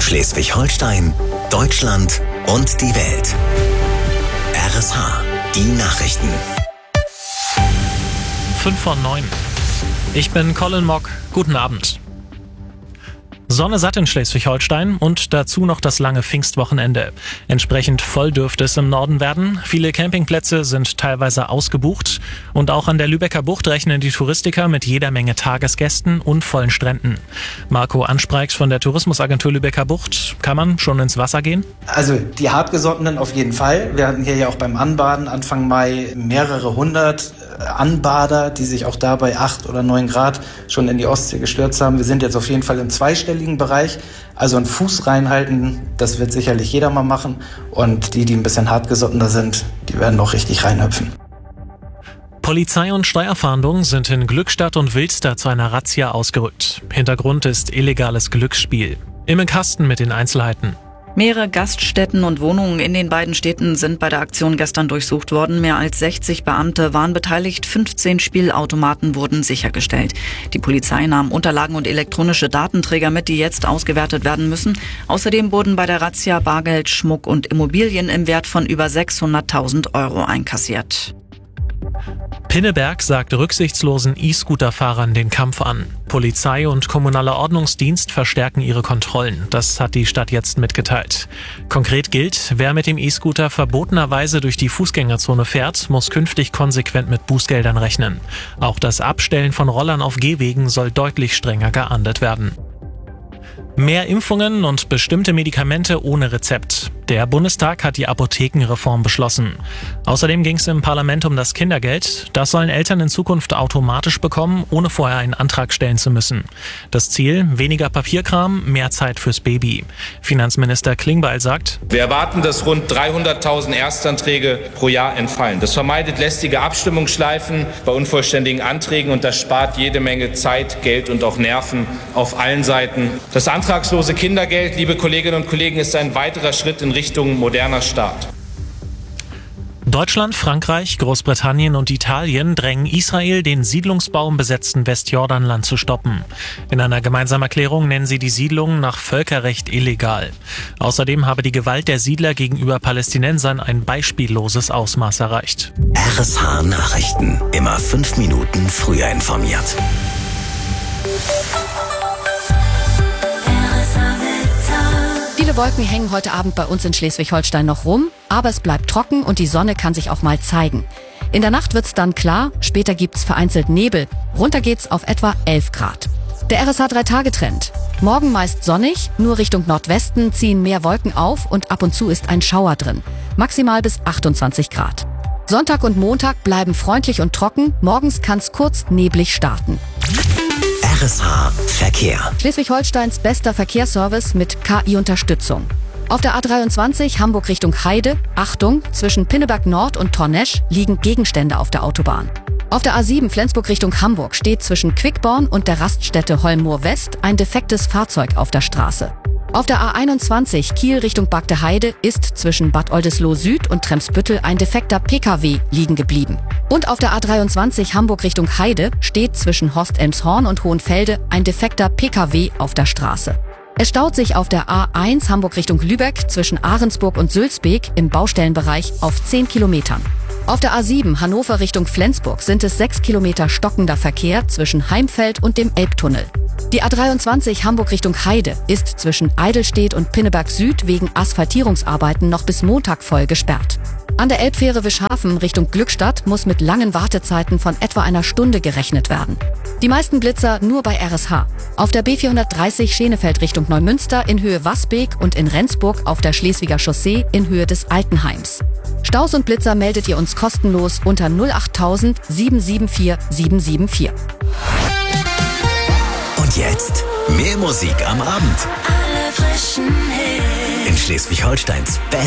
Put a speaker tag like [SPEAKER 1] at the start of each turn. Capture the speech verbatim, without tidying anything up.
[SPEAKER 1] Schleswig-Holstein, Deutschland und die Welt. R S H, die Nachrichten.
[SPEAKER 2] fünf vor neun. Ich bin Colin Mock. Guten Abend. Sonne satt in Schleswig-Holstein und dazu noch das lange Pfingstwochenende. Entsprechend voll dürfte es im Norden werden. Viele Campingplätze sind teilweise ausgebucht. Und auch an der Lübecker Bucht rechnen die Touristiker mit jeder Menge Tagesgästen und vollen Stränden. Marco Anspreiks von der Tourismusagentur Lübecker Bucht. Kann man schon ins Wasser gehen?
[SPEAKER 3] Also die Hartgesottenen auf jeden Fall. Wir hatten hier ja auch beim Anbaden Anfang Mai mehrere hundert Anbader, die sich auch da bei acht oder neun Grad schon in die Ostsee gestürzt haben. Wir sind jetzt auf jeden Fall im zweistelligen Bereich. Also einen Fuß reinhalten, das wird sicherlich jeder mal machen. Und die, die ein bisschen hartgesottener sind, die werden auch richtig reinhüpfen.
[SPEAKER 2] Polizei und Steuerfahndung sind in Glückstadt und Wilster zu einer Razzia ausgerückt. Hintergrund ist illegales Glücksspiel. Imme Kasten mit den Einzelheiten.
[SPEAKER 4] Mehrere Gaststätten und Wohnungen in den beiden Städten sind bei der Aktion gestern durchsucht worden. Mehr als sechzig Beamte waren beteiligt, fünfzehn Spielautomaten wurden sichergestellt. Die Polizei nahm Unterlagen und elektronische Datenträger mit, die jetzt ausgewertet werden müssen. Außerdem wurden bei der Razzia Bargeld, Schmuck und Immobilien im Wert von über sechshunderttausend Euro einkassiert.
[SPEAKER 2] Pinneberg sagt rücksichtslosen E-Scooter-Fahrern den Kampf an. Polizei und kommunaler Ordnungsdienst verstärken ihre Kontrollen. Das hat die Stadt jetzt mitgeteilt. Konkret gilt, wer mit dem E-Scooter verbotenerweise durch die Fußgängerzone fährt, muss künftig konsequent mit Bußgeldern rechnen. Auch das Abstellen von Rollern auf Gehwegen soll deutlich strenger geahndet werden. Mehr Impfungen und bestimmte Medikamente ohne Rezept. Der Bundestag hat die Apothekenreform beschlossen. Außerdem ging es im Parlament um das Kindergeld. Das sollen Eltern in Zukunft automatisch bekommen, ohne vorher einen Antrag stellen zu müssen. Das Ziel: weniger Papierkram, mehr Zeit fürs Baby. Finanzminister Klingbeil sagt:
[SPEAKER 5] Wir erwarten, dass rund dreihunderttausend Erstanträge pro Jahr entfallen. Das vermeidet lästige Abstimmungsschleifen bei unvollständigen Anträgen und das spart jede Menge Zeit, Geld und auch Nerven auf allen Seiten. Das antragslose Kindergeld, liebe Kolleginnen und Kollegen, ist ein weiterer Schritt in Richtung moderner Staat.
[SPEAKER 2] Deutschland, Frankreich, Großbritannien und Italien drängen Israel, den Siedlungsbau im besetzten Westjordanland zu stoppen. In einer gemeinsamen Erklärung nennen sie die Siedlung nach Völkerrecht illegal. Außerdem habe die Gewalt der Siedler gegenüber Palästinensern ein beispielloses Ausmaß erreicht.
[SPEAKER 1] R S H Nachrichten. Immer fünf Minuten früher informiert.
[SPEAKER 6] Viele Wolken hängen heute Abend bei uns in Schleswig-Holstein noch rum, aber es bleibt trocken und die Sonne kann sich auch mal zeigen. In der Nacht wird's dann klar, später gibt's vereinzelt Nebel. Runter geht's auf etwa elf Grad. Der R S H drei Tage Trend. Morgen meist sonnig, nur Richtung Nordwesten ziehen mehr Wolken auf und ab und zu ist ein Schauer drin. Maximal bis achtundzwanzig Grad. Sonntag und Montag bleiben freundlich und trocken, morgens kann's kurz neblig starten.
[SPEAKER 1] R S H Verkehr.
[SPEAKER 6] Schleswig-Holsteins bester Verkehrsservice mit K I-Unterstützung. Auf der A dreiundzwanzig Hamburg Richtung Heide, Achtung, zwischen Pinneberg Nord und Tornesch liegen Gegenstände auf der Autobahn. Auf der A sieben Flensburg Richtung Hamburg steht zwischen Quickborn und der Raststätte Holmoor West ein defektes Fahrzeug auf der Straße. Auf der A einundzwanzig Kiel Richtung Bagde Heide ist zwischen Bad Oldesloe Süd und Tremsbüttel ein defekter P K W liegen geblieben. Und auf der A dreiundzwanzig Hamburg Richtung Heide steht zwischen Horst-Elmshorn und Hohenfelde ein defekter P K W auf der Straße. Es staut sich auf der A eins Hamburg Richtung Lübeck zwischen Ahrensburg und Sülzbeek im Baustellenbereich auf zehn Kilometern. Auf der A sieben Hannover Richtung Flensburg sind es sechs Kilometer stockender Verkehr zwischen Heimfeld und dem Elbtunnel. Die A dreiundzwanzig Hamburg Richtung Heide ist zwischen Eidelstedt und Pinneberg Süd wegen Asphaltierungsarbeiten noch bis Montag voll gesperrt. An der Elbfähre Wischhafen Richtung Glückstadt muss mit langen Wartezeiten von etwa einer Stunde gerechnet werden. Die meisten Blitzer nur bei R S H. Auf der B vierhundertdreißig Schenefeld Richtung Neumünster in Höhe Wasbeek und in Rendsburg auf der Schleswiger Chaussee in Höhe des Altenheims. Staus und Blitzer meldet ihr uns kostenlos unter null achttausend sieben sieben vier sieben sieben vier.
[SPEAKER 1] Und jetzt mehr Musik am Abend.
[SPEAKER 7] Alle frischen Hits.
[SPEAKER 1] In Schleswig-Holsteins Best